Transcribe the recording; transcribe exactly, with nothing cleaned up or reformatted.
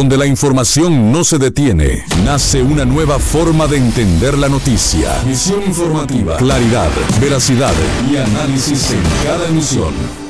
donde la información no se detiene, nace una nueva forma de entender la noticia. Misión informativa, claridad, veracidad y análisis en cada emisión.